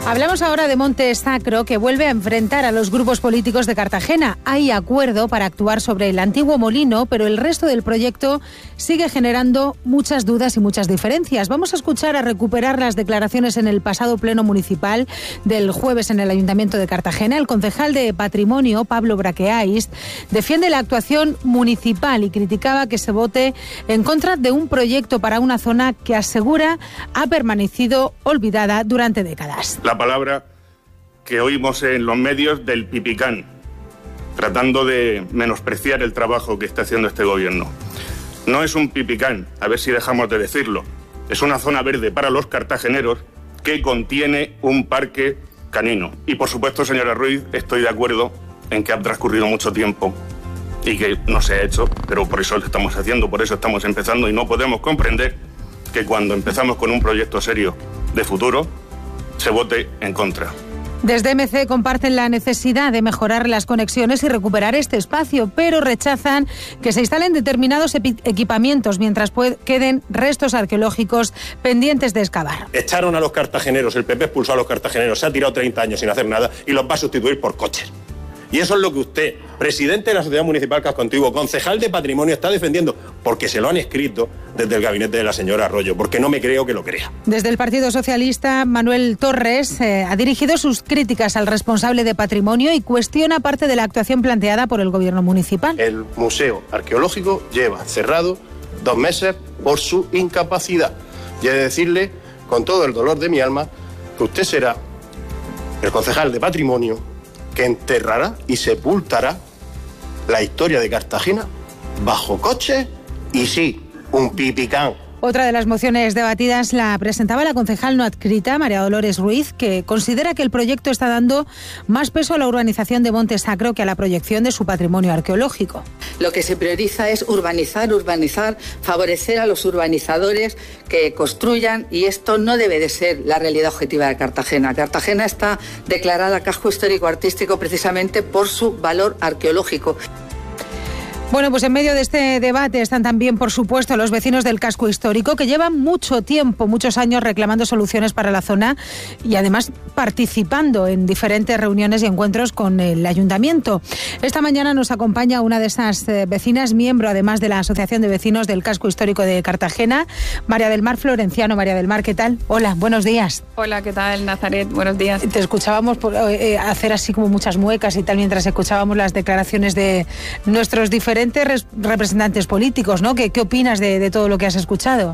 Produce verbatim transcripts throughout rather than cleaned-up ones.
Hablamos ahora de Monte Sacro, que vuelve a enfrentar a los grupos políticos de Cartagena. Hay acuerdo para actuar sobre el antiguo molino, pero el resto del proyecto sigue generando muchas dudas y muchas diferencias. Vamos a escuchar a recuperar las declaraciones en el pasado pleno municipal del jueves en el Ayuntamiento de Cartagena. El concejal de Patrimonio, Pablo Braqueais, defiende la actuación municipal y criticaba que se vote en contra de un proyecto para una zona que asegura ha permanecido olvidada durante décadas. La palabra que oímos en los medios del pipicán, tratando de menospreciar el trabajo que está haciendo este gobierno. No es un pipicán, a ver si dejamos de decirlo. Es una zona verde para los cartageneros que contiene un parque canino. Y por supuesto, señora Ruiz, estoy de acuerdo en que ha transcurrido mucho tiempo y que no se ha hecho, pero por eso lo estamos haciendo, por eso estamos empezando, y no podemos comprender que cuando empezamos con un proyecto serio de futuro se vote en contra. Desde M C comparten la necesidad de mejorar las conexiones y recuperar este espacio, pero rechazan que se instalen determinados equipamientos mientras queden restos arqueológicos pendientes de excavar. Echaron a los cartageneros, el P P expulsó a los cartageneros, se ha tirado treinta años sin hacer nada y los va a sustituir por coches. Y eso es lo que usted, presidente de la Sociedad Municipal Casco Antiguo, concejal de Patrimonio, está defendiendo, porque se lo han escrito desde el gabinete de la señora Arroyo, porque no me creo que lo crea. Desde el Partido Socialista, Manuel Torres eh, ha dirigido sus críticas al responsable de Patrimonio y cuestiona parte de la actuación planteada por el gobierno municipal. El Museo Arqueológico lleva cerrado dos meses por su incapacidad. Y he de decirle, con todo el dolor de mi alma, que usted será el concejal de Patrimonio que enterrará y sepultará la historia de Cartagena bajo coche y sí, un pipicán. Otra de las mociones debatidas la presentaba la concejal no adscrita, María Dolores Ruiz, que considera que el proyecto está dando más peso a la urbanización de Monte Sacro que a la proyección de su patrimonio arqueológico. Lo que se prioriza es urbanizar, urbanizar, favorecer a los urbanizadores que construyan, y esto no debe de ser la realidad objetiva de Cartagena. Cartagena está declarada casco histórico artístico precisamente por su valor arqueológico. Bueno, pues en medio de este debate están también, por supuesto, los vecinos del casco histórico, que llevan mucho tiempo, muchos años reclamando soluciones para la zona y además participando en diferentes reuniones y encuentros con el ayuntamiento. Esta mañana nos acompaña una de esas vecinas, miembro además de la Asociación de Vecinos del Casco Histórico de Cartagena, María del Mar Florenciano. María del Mar, ¿qué tal? Hola, buenos días. Hola, ¿qué tal, Nazaret? Buenos días. Te escuchábamos por, eh, hacer así como muchas muecas y tal mientras escuchábamos las declaraciones de nuestros diferentes representantes políticos, ¿no? ¿Qué, qué opinas de, de todo lo que has escuchado?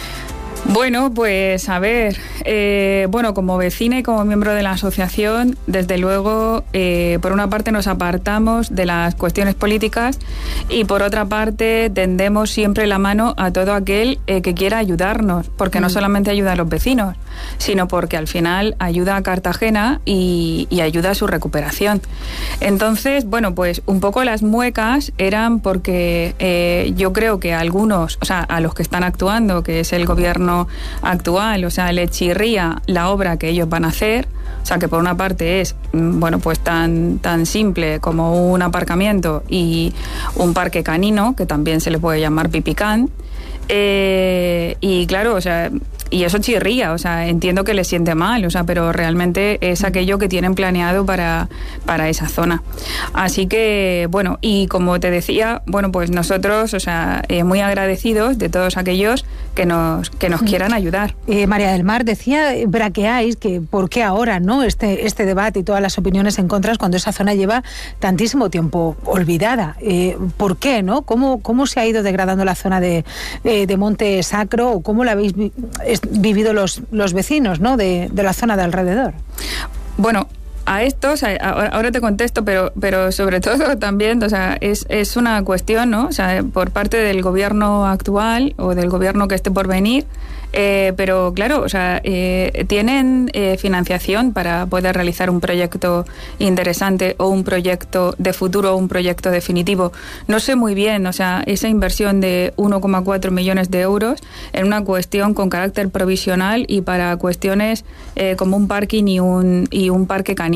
Bueno, pues a ver, eh, bueno, como vecina y como miembro de la asociación, desde luego, eh, por una parte nos apartamos de las cuestiones políticas y por otra parte tendemos siempre la mano a todo aquel eh, que quiera ayudarnos, porque mm. no solamente ayuda a los vecinos, sino porque al final ayuda a Cartagena y, y ayuda a su recuperación. Entonces, bueno, pues un poco las muecas eran porque eh, yo creo que algunos, o sea, a los que están actuando, que es el gobierno actual, o sea, le chirría la obra que ellos van a hacer, o sea, que por una parte es, bueno, pues tan, tan simple como un aparcamiento y un parque canino, que también se le puede llamar pipicán, eh, y claro, o sea, y eso chirría, o sea, entiendo que les siente mal, o sea, pero realmente es aquello que tienen planeado para, para esa zona. Así que, bueno, y como te decía, bueno, pues nosotros, o sea, eh, muy agradecidos de todos aquellos que nos, que nos quieran ayudar. Eh, María del Mar, decía Braqueais que por qué ahora, ¿no?, este, este debate y todas las opiniones en contra cuando esa zona lleva tantísimo tiempo olvidada. Eh, ¿Por qué, no? ¿Cómo, cómo se ha ido degradando la zona de, de, de Monte Sacro, o cómo la habéis vivido los, los vecinos, ¿no?, de, de la zona de alrededor? Bueno, a esto, o sea, ahora te contesto, pero pero sobre todo también, o sea, es, es una cuestión, ¿no?, o sea, por parte del gobierno actual o del gobierno que esté por venir, eh, pero claro, o sea, eh, tienen eh, financiación para poder realizar un proyecto interesante o un proyecto de futuro o un proyecto definitivo. No sé muy bien, o sea, esa inversión de uno coma cuatro millones de euros en una cuestión con carácter provisional y para cuestiones eh, como un parking y un, y un parque canino.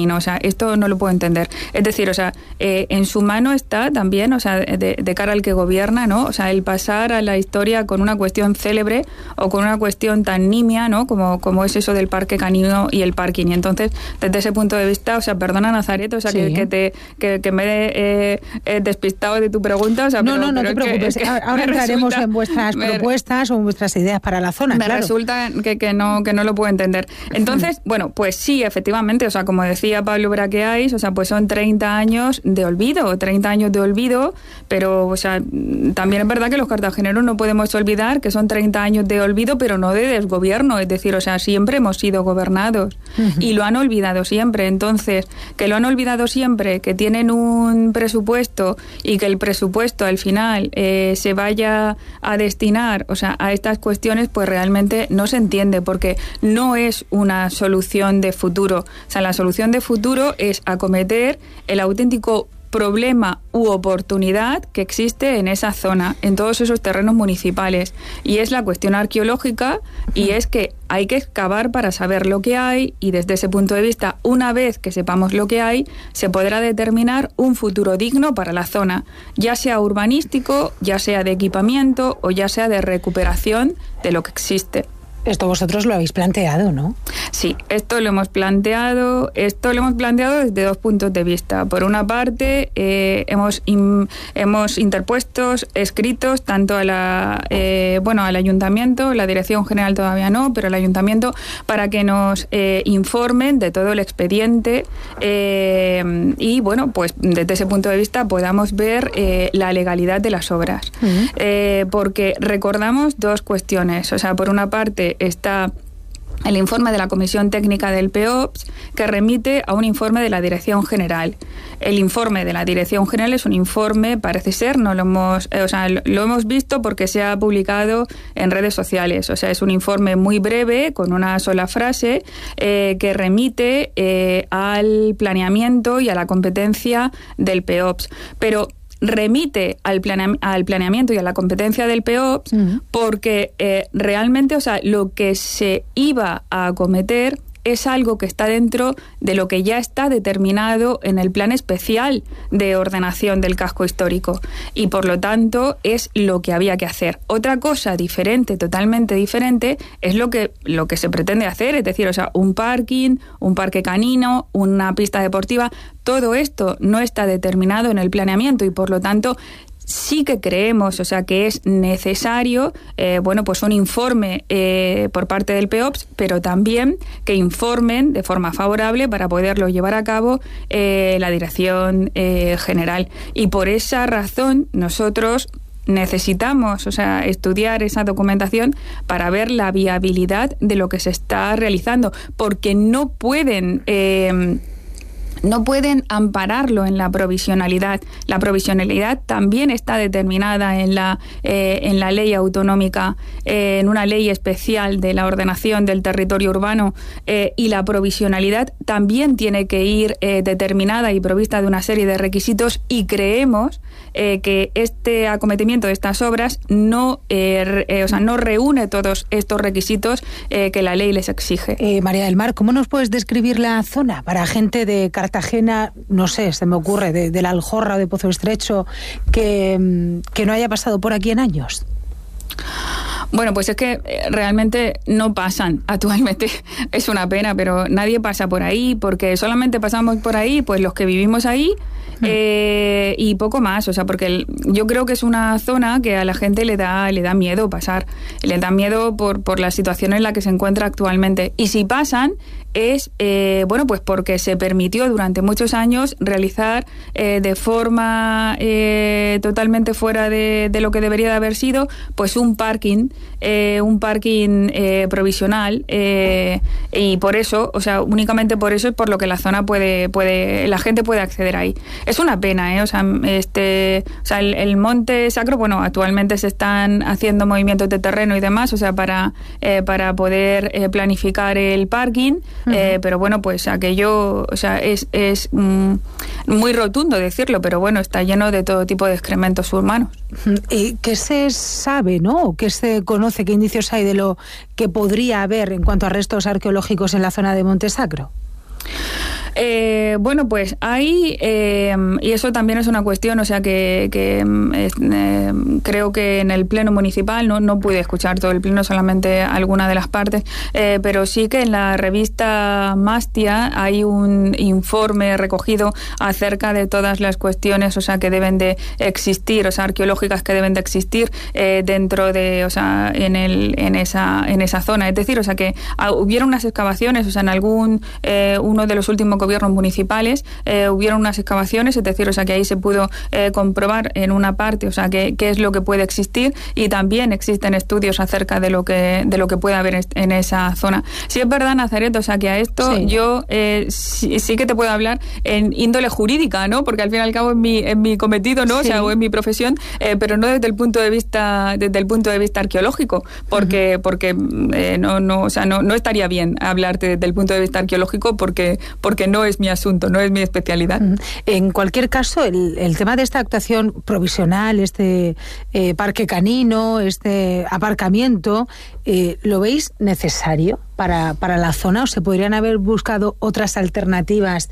canino. O sea, esto no lo puedo entender. Es decir, o sea, eh, en su mano está también, o sea, de, de cara al que gobierna, ¿no? O sea, el pasar a la historia con una cuestión célebre o con una cuestión tan nimia, ¿no? Como, como es eso del parque canino y el parking. Y entonces, desde ese punto de vista, o sea, perdona, Nazaret, o sea, sí. que, que te que, que me he eh, eh, despistado de tu pregunta. O sea, no, pero, no, no pero te preocupes. Que, ahora entraremos resulta, en vuestras me, propuestas o en vuestras ideas para la zona. Me claro. resulta que, que, no, que no lo puedo entender. Entonces, bueno, pues sí, efectivamente, o sea, como decía Pablo Braqueais, o sea, pues son treinta años de olvido, treinta años de olvido, pero, o sea, también es verdad que los cartageneros no podemos olvidar que son treinta años de olvido, pero no de desgobierno, es decir, o sea, siempre hemos sido gobernados uh-huh. y lo han olvidado siempre. Entonces, que lo han olvidado siempre, que tienen un presupuesto y que el presupuesto al final eh, se vaya a destinar, o sea, a estas cuestiones, pues realmente no se entiende, porque no es una solución de futuro. O sea, la solución de futuro es acometer el auténtico problema u oportunidad que existe en esa zona, en todos esos terrenos municipales. Y es la cuestión arqueológica, y es que hay que excavar para saber lo que hay, y desde ese punto de vista, una vez que sepamos lo que hay, se podrá determinar un futuro digno para la zona, ya sea urbanístico, ya sea de equipamiento o ya sea de recuperación de lo que existe. Esto vosotros lo habéis planteado, ¿no? Sí, esto lo hemos planteado, esto lo hemos planteado desde dos puntos de vista. Por una parte, eh, hemos in, hemos interpuesto escritos tanto a la eh, bueno al ayuntamiento, la dirección general todavía no, pero al ayuntamiento, para que nos eh, informen de todo el expediente eh, y bueno, pues desde ese punto de vista podamos ver eh, la legalidad de las obras, uh-huh. eh, porque recordamos dos cuestiones. O sea, por una parte está el informe de la Comisión Técnica del P O P S, que remite a un informe de la Dirección General. El informe de la Dirección General es un informe, parece ser, no lo hemos, eh, o sea, lo, lo hemos visto porque se ha publicado en redes sociales. O sea, es un informe muy breve, con una sola frase, eh, que remite eh, al planeamiento y a la competencia del P O P S. Pero remite al, planea- al planeamiento y a la competencia del P O P S uh-huh. porque eh, realmente, o sea, lo que se iba a acometer es algo que está dentro de lo que ya está determinado en el plan especial de ordenación del casco histórico, y por lo tanto es lo que había que hacer. Otra cosa diferente, totalmente diferente, es lo que, lo que se pretende hacer, es decir, o sea, un parking, un parque canino, una pista deportiva, todo esto no está determinado en el planeamiento, y por lo tanto sí que creemos, o sea, que es necesario, eh, bueno, pues un informe eh, por parte del P O P S, pero también que informen de forma favorable para poderlo llevar a cabo eh, la Dirección eh, General. Y por esa razón nosotros necesitamos, o sea, estudiar esa documentación para ver la viabilidad de lo que se está realizando, porque no pueden Eh, No pueden ampararlo en la provisionalidad. La provisionalidad también está determinada en la, eh, en la ley autonómica, eh, en una ley especial de la ordenación del territorio urbano, eh, y la provisionalidad también tiene que ir eh, determinada y provista de una serie de requisitos, y creemos eh, que este acometimiento de estas obras no, eh, eh, o sea, no reúne todos estos requisitos eh, que la ley les exige. Eh, María del Mar, ¿cómo nos puedes describir la zona para gente de Cartagena, no sé, se me ocurre, de, de la Aljorra o de Pozo Estrecho, que, que no haya pasado por aquí en años? Bueno, pues es que realmente no pasan actualmente. Es una pena, pero nadie pasa por ahí, porque solamente pasamos por ahí pues los que vivimos ahí, eh, y poco más. O sea, porque el, yo creo que es una zona que a la gente le da le da miedo pasar. Le da miedo por, por la situación en la que se encuentra actualmente. Y si pasan es, eh, bueno, pues porque se permitió durante muchos años realizar eh, de forma eh, totalmente fuera de, de lo que debería de haber sido, pues un parking, eh, un parking eh, provisional, eh, y por eso, o sea, únicamente por eso es por lo que la zona puede, puede, la gente puede acceder ahí. Es una pena, ¿eh? O sea, este, o sea, el, el Monte Sacro, bueno, actualmente se están haciendo movimientos de terreno y demás, o sea, para, eh, para poder eh, planificar el parking. Eh, pero bueno, pues aquello, o sea, es, es mm, muy rotundo decirlo, pero bueno, está lleno de todo tipo de excrementos humanos. ¿Y qué se sabe, no? ¿Qué se conoce, qué indicios hay de lo que podría haber en cuanto a restos arqueológicos en la zona de Monte Sacro? Eh, bueno, pues hay, eh, y eso también es una cuestión, o sea que, que eh, creo que en el Pleno Municipal, no, no pude escuchar todo el Pleno, solamente alguna de las partes, eh, pero sí que en la revista Mastia hay un informe recogido acerca de todas las cuestiones, o sea, que deben de existir, o sea, arqueológicas que deben de existir eh, dentro de, o sea, en el, en esa, en esa zona. Es decir, o sea, que ah, hubieron unas excavaciones, o sea, en algún, eh, uno de los últimos gobiernos municipales, eh, hubieron unas excavaciones, es decir, o sea, que ahí se pudo eh, comprobar en una parte, o sea, que, qué es lo que puede existir, y también existen estudios acerca de lo que, de lo que puede haber en esa zona. Si es verdad, Nazaret, o sea, que a esto sí. yo eh, sí, sí que te puedo hablar en índole jurídica, ¿no? Porque al fin y al cabo es mi, es mi cometido, ¿no? Sí. O sea, o es mi profesión, eh, pero no desde el punto de vista, desde el punto de vista arqueológico, porque, uh-huh. porque eh, no, no, o sea, no, no estaría bien hablarte desde el punto de vista arqueológico porque, porque no es mi asunto, no es mi especialidad. Uh-huh. En cualquier caso, el, el tema de esta actuación provisional, este eh, parque canino, este aparcamiento, eh, ¿lo veis necesario para, para la zona, o se podrían haber buscado otras alternativas,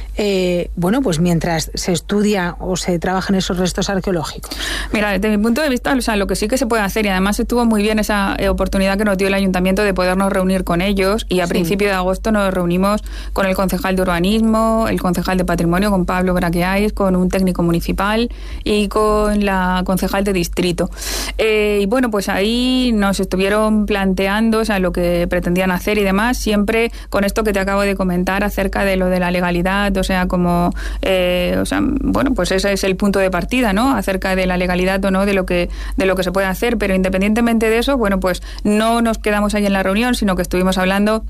eh, bueno, pues mientras se estudia o se trabajan esos restos arqueológicos? Mira, desde mi punto de vista, o sea, lo que sí que se puede hacer, y además estuvo muy bien esa eh, oportunidad que nos dio el Ayuntamiento de podernos reunir con ellos, y a sí. principio de agosto nos reunimos con el concejal de urbanismo, el concejal de patrimonio, con Pablo Braqueáis, con un técnico municipal y con la concejal de distrito. Eh, y bueno, pues ahí nos estuvieron planteando, o sea, lo que pretendían hacer y demás, siempre con esto que te acabo de comentar acerca de lo de la legalidad, o sea, como, eh, o sea, bueno, pues ese es el punto de partida, ¿no? Acerca de la legalidad o no de lo que de lo que se puede hacer, pero independientemente de eso, bueno, pues no nos quedamos ahí en la reunión, sino que estuvimos hablando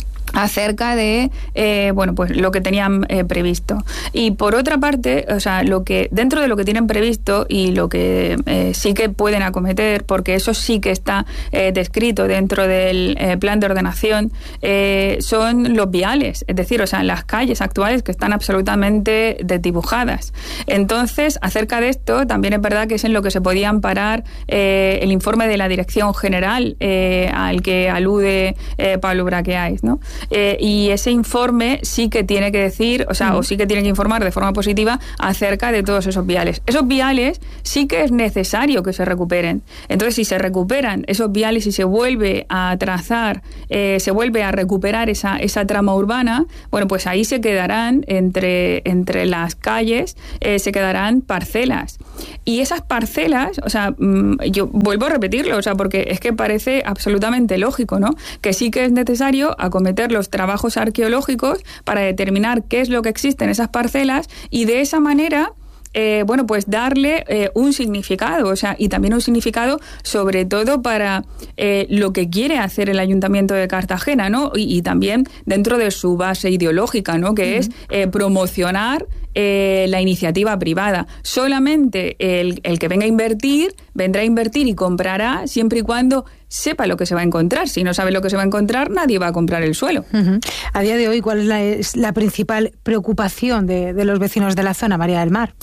acerca de eh, bueno, pues lo que tenían eh, previsto. Y por otra parte, o sea, lo que dentro de lo que tienen previsto y lo que eh, sí que pueden acometer, porque eso sí que está eh, descrito dentro del eh, plan de ordenación, eh, son los viales, es decir, o sea, las calles actuales que están absolutamente desdibujadas. Entonces, acerca de esto, también es verdad que es en lo que se podía amparar eh, el informe de la Dirección General eh, al que alude eh, Pablo Braqueáis, ¿no? Eh, y ese informe sí que tiene que decir, o sea, uh-huh. o sí que tiene que informar de forma positiva acerca de todos esos viales. Esos viales sí que es necesario que se recuperen. Entonces, si se recuperan esos viales y se vuelve a trazar, eh, se vuelve a recuperar esa, esa trama urbana, bueno, pues ahí se quedarán entre, entre las calles, eh, se quedarán parcelas. Y esas parcelas, o sea, mmm, yo vuelvo a repetirlo, o sea, porque es que parece absolutamente lógico, ¿no? Que sí que es necesario acometer los trabajos arqueológicos para determinar qué es lo que existe en esas parcelas y de esa manera Eh, bueno, pues darle eh, un significado, o sea, y también un significado sobre todo para eh, lo que quiere hacer el Ayuntamiento de Cartagena, ¿no? Y, y también dentro de su base ideológica, ¿no? Que uh-huh. es eh, promocionar eh, la iniciativa privada. Solamente el, el que venga a invertir, vendrá a invertir y comprará siempre y cuando sepa lo que se va a encontrar. Si no sabe lo que se va a encontrar, nadie va a comprar el suelo. Uh-huh. A día de hoy, ¿cuál es la, es la principal preocupación de, de los vecinos de la zona, María del Mar?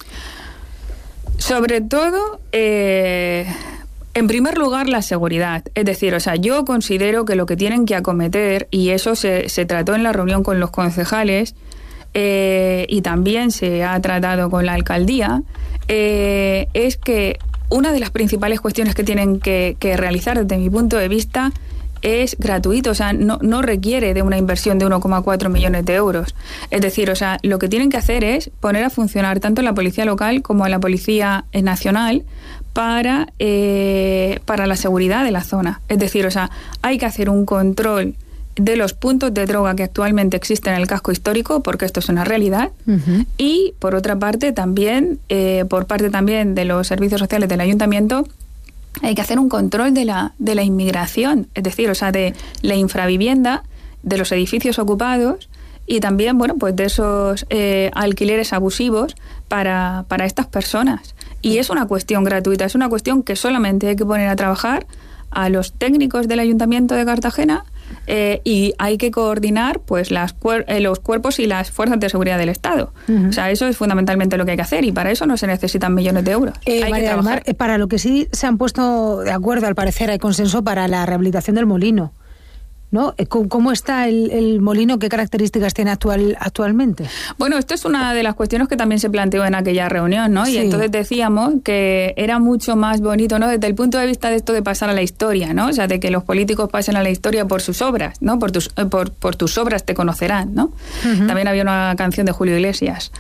Sobre todo, eh, en primer lugar, la seguridad. Es decir, o sea, yo considero que lo que tienen que acometer, y eso se, se trató en la reunión con los concejales, eh, y también se ha tratado con la alcaldía, eh, es que una de las principales cuestiones que tienen que, que realizar desde mi punto de vista es gratuito, o sea, no, no requiere de una inversión de uno coma cuatro millones de euros. Es decir, o sea, lo que tienen que hacer es poner a funcionar tanto la policía local como la policía nacional para, eh, para la seguridad de la zona. Es decir, o sea, hay que hacer un control de los puntos de droga que actualmente existen en el casco histórico, porque esto es una realidad, uh-huh. y por otra parte también, eh, por parte también de los servicios sociales del Ayuntamiento, hay que hacer un control de la, de la inmigración, es decir, o sea, de la infravivienda, de los edificios ocupados y también, bueno, pues de esos eh, alquileres abusivos para, para estas personas. Y es una cuestión gratuita, es una cuestión que solamente hay que poner a trabajar a los técnicos del Ayuntamiento de Cartagena, eh, y hay que coordinar pues las cuer- eh, los cuerpos y las fuerzas de seguridad del Estado. Uh-huh. O sea, eso es fundamentalmente lo que hay que hacer y para eso no se necesitan millones de euros. Eh, hay María que del Mar, eh, para lo que sí se han puesto de acuerdo, al parecer hay consenso para la rehabilitación del molino. ¿no? ¿Cómo está el, el molino? ¿Qué características tiene actual, actualmente? Bueno, esto es una de las cuestiones que también se planteó en aquella reunión, ¿no? Sí. Y entonces decíamos que era mucho más bonito, ¿no? Desde el punto de vista de esto de pasar a la historia, ¿no? O sea, de que los políticos pasen a la historia por sus obras, ¿no? Por tus, por, por tus obras te conocerán, ¿no? Uh-huh. También había una canción de Julio Iglesias.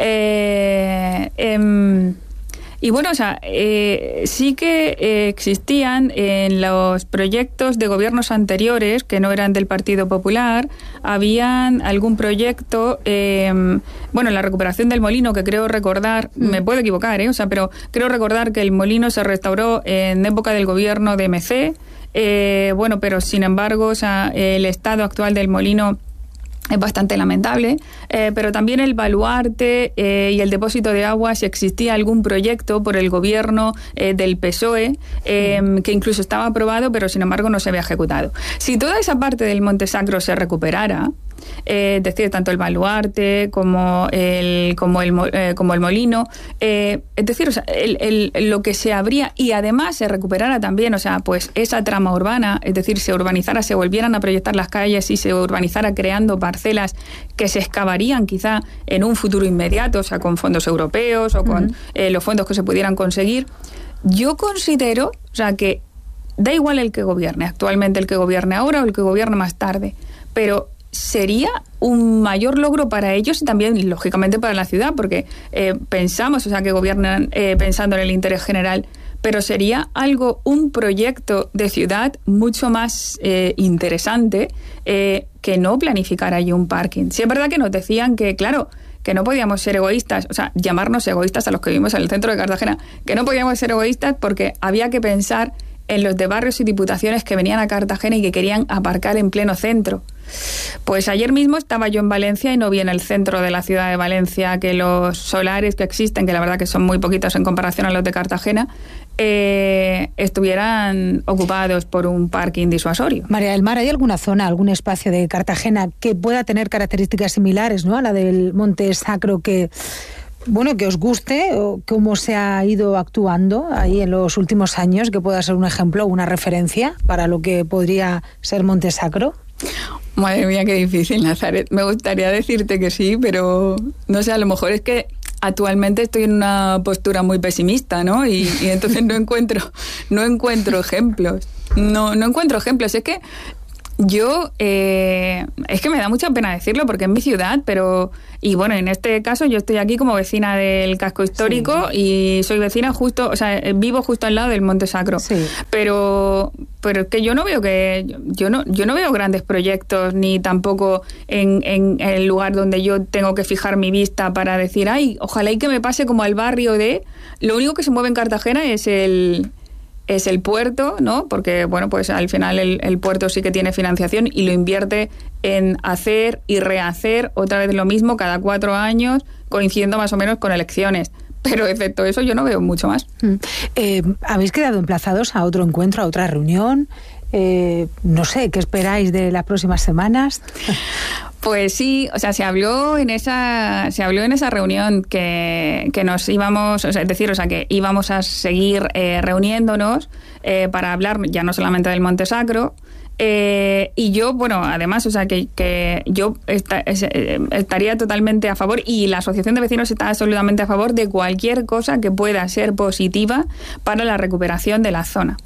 Eh... eh Y bueno, o sea, eh, sí que eh, existían en los proyectos de gobiernos anteriores, que no eran del Partido Popular, habían algún proyecto, eh, bueno, la recuperación del molino, que creo recordar, mm. me puedo equivocar, ¿eh? O sea, pero creo recordar que el molino se restauró en época del gobierno de M C, eh, bueno, pero sin embargo, o sea, el estado actual del molino es bastante lamentable, eh, pero también el baluarte eh, y el depósito de agua, si existía algún proyecto por el gobierno eh, del P S O E, eh, que incluso estaba aprobado, pero sin embargo no se había ejecutado. Si toda esa parte del Monte Sacro se recuperara, eh, es decir, tanto el baluarte como el, como el, eh, como el molino, eh, es decir, o sea, el, el, lo que se habría, y además se recuperara también, o sea, pues esa trama urbana, es decir, se urbanizara, se volvieran a proyectar las calles y se urbanizara creando parcelas que se excavarían quizá en un futuro inmediato, o sea, con fondos europeos o con uh-huh. eh, los fondos que se pudieran conseguir. Yo considero, o sea, que da igual el que gobierne, actualmente el que gobierne ahora o el que gobierne más tarde, pero sería un mayor logro para ellos y también, lógicamente, para la ciudad, porque eh, pensamos, o sea, que gobiernan eh, pensando en el interés general, pero sería algo, un proyecto de ciudad mucho más eh, interesante eh, que no planificar allí un parking. Sí, es verdad que nos decían que, claro, que no podíamos ser egoístas, o sea, llamarnos egoístas a los que vivimos en el centro de Cartagena, que no podíamos ser egoístas porque había que pensar en los de barrios y diputaciones que venían a Cartagena y que querían aparcar en pleno centro. Pues ayer mismo estaba yo en Valencia y no vi en el centro de la ciudad de Valencia que los solares que existen, que la verdad que son muy poquitos en comparación a los de Cartagena, eh, estuvieran ocupados por un parking disuasorio. María del Mar, ¿hay alguna zona, algún espacio de Cartagena que pueda tener características similares, ¿no?, a la del Monte Sacro, que, bueno, que os guste, o cómo se ha ido actuando ahí en los últimos años, que pueda ser un ejemplo, una referencia para lo que podría ser Monte Sacro? Madre mía, qué difícil, Nazaret. Me gustaría decirte que sí, pero no sé, a lo mejor es que actualmente estoy en una postura muy pesimista, ¿no? Y, y entonces no encuentro, no encuentro ejemplos. No, no encuentro ejemplos. Es que yo, eh, es que me da mucha pena decirlo porque es mi ciudad, pero, y bueno, en este caso yo estoy aquí como vecina del casco histórico, sí, y soy vecina justo, o sea, vivo justo al lado del Monte Sacro, sí, pero, pero es que yo no veo que, yo no, yo no veo grandes proyectos, ni tampoco en, en el lugar donde yo tengo que fijar mi vista para decir, ay, ojalá y que me pase como al barrio de, lo único que se mueve en Cartagena es el... es el puerto, ¿no? Porque, bueno, pues al final el, el puerto sí que tiene financiación y lo invierte en hacer y rehacer otra vez lo mismo cada cuatro años, coincidiendo más o menos con elecciones. Pero excepto eso yo no veo mucho más. Eh, ¿Habéis quedado emplazados a otro encuentro, a otra reunión? Eh, no sé, ¿qué esperáis de las próximas semanas? Pues sí, o sea, se habló en esa, se habló en esa reunión que, que nos íbamos, o sea, es decir, o sea, que íbamos a seguir eh, reuniéndonos eh, para hablar ya no solamente del Monte Sacro. Eh, y yo, bueno, además, o sea, que, que yo esta, eh, estaría totalmente a favor, y la Asociación de Vecinos está absolutamente a favor de cualquier cosa que pueda ser positiva para la recuperación de la zona.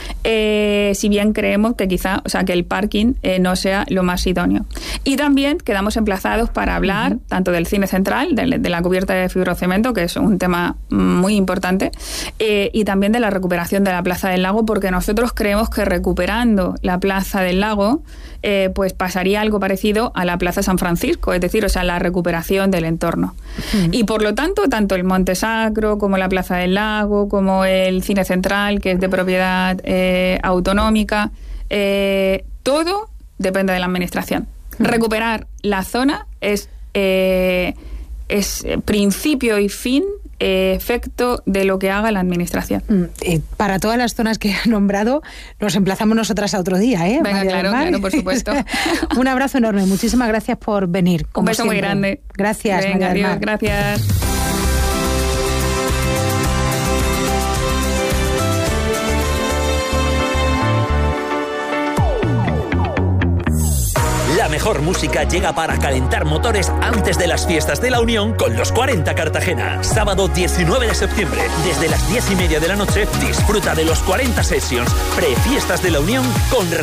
Eh, si bien creemos que quizá, o sea, que el parking eh, no sea lo más idóneo. Y también quedamos emplazados para hablar uh-huh. tanto del cine central, de, de la cubierta de fibrocemento, que es un tema muy importante, eh, y también de la recuperación de la Plaza del Lago, porque nosotros creemos que recuperando la Plaza del Lago, eh, pues pasaría algo parecido a la Plaza San Francisco, es decir, o sea, la recuperación del entorno. Uh-huh. Y por lo tanto, tanto el Monte Sacro, como la Plaza del Lago, como el cine central, que es de propiedad Eh, autonómica, eh, todo depende de la administración. Mm. Recuperar la zona es, eh, es principio y fin, eh, efecto de lo que haga la administración. Mm. Y para todas las zonas que he nombrado, nos emplazamos nosotras a otro día, ¿eh? Venga, claro, claro, por supuesto. Un abrazo enorme, muchísimas gracias por venir. Un beso siempre. Muy grande. Gracias, Venga, María del Mar. Adiós, gracias. La mejor música llega para calentar motores antes de las fiestas de la Unión con los cuarenta Cartagena. Sábado diecinueve de septiembre, desde las diez y media de la noche, disfruta de los cuarenta Sessions, prefiestas de la Unión con